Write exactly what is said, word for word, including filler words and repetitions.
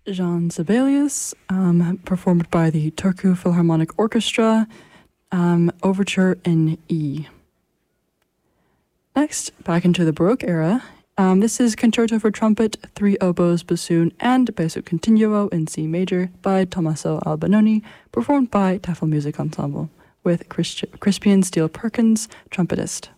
Jean Sibelius, um, performed by the Turku Philharmonic Orchestra, um, Overture in E. Next, back into the Baroque era. Um, this is Concerto for Trumpet, Three Oboes, Bassoon, and Basso Continuo in C major by Tommaso Albinoni, performed by Tafel Music Ensemble, with Chris- Crispian Steele Perkins, trumpetist.